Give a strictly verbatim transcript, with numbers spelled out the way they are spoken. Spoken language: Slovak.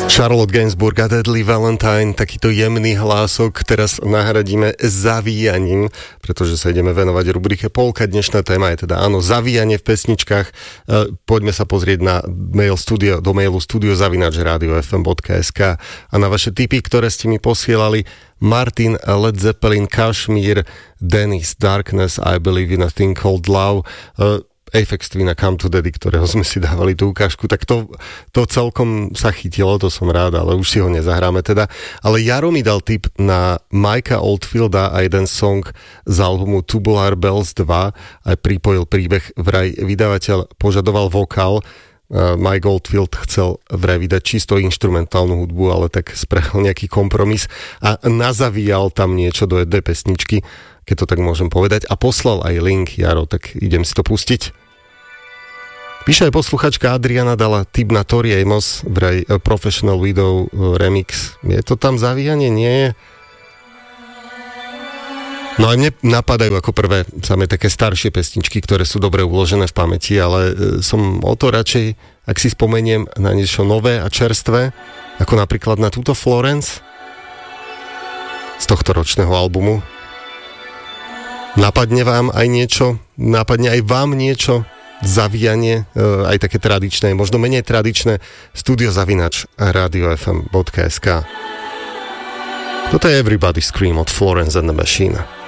Charlotte Gainsbourg a Deadly Valentine, takýto jemný hlások teraz nahradíme zavíjaním, pretože sa ideme venovať rubrike Polka. Dnešná téma je teda áno, zavíjanie v pesničkách. E, poďme sa pozrieť na mail studio, do mailu studio zavináč rádio ef em bodka es ká a na vaše tipy, ktoré ste mi posielali. Martin, Led Zeppelin, Kashmir, Dennis, Darkness, I Believe in a Thing Called Love, e, Aphex Twin a Come to Daddy, ktorého sme si dávali tú ukážku, tak to, to celkom sa chytilo, to som rád, ale už si ho nezahráme teda. Ale Jaro mi dal tip na Mikea Oldfielda a jeden song z albumu Tubular Bells dva, aj pripojil príbeh, vraj vydavateľ požadoval vokál, uh, Mike Oldfield chcel vraj vydať čisto inštrumentálnu hudbu, ale tak spravil nejaký kompromis a nazavíjal tam niečo do jednej pesničky, keď to tak môžem povedať, a poslal aj link. Jaro, tak idem si to pustiť. Píše aj posluchačka Adriana, dala tip na Tori Amos, vraj Professional Widow remix. Je to tam zavíjanie? Nie je? No aj mne napadajú ako prvé samé také staršie pesničky, ktoré sú dobre uložené v pamäti, ale som o to radšej, ak si spomeniem na niečo nové a čerstvé, ako napríklad na túto Florence z tohto ročného albumu. Napadne vám aj niečo? Napadne aj vám niečo? Zavíjanie, aj také tradičné, možno menej tradičné, studio zavináč rádio ef em bodka es ká. Toto je Everybody Scream od Florence and the Machine.